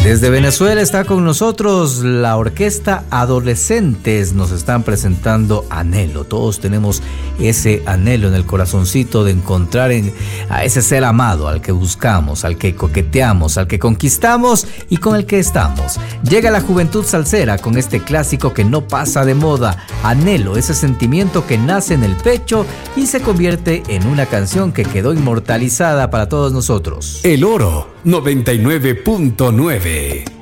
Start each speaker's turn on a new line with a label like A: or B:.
A: Desde Venezuela está con nosotros la orquesta Adolescentes. Nos están presentando Anhelo. Todos tenemos ese anhelo en el corazoncito de encontrar a ese ser amado al que buscamos, al que coqueteamos, al que conquistamos y con el que estamos. Llega la juventud salsera con este clásico que no pasa de moda. Anhelo, ese sentimiento que nace en el pecho y se convierte en una canción que quedó inmortalizada para todos nosotros.
B: El Oro 99.9.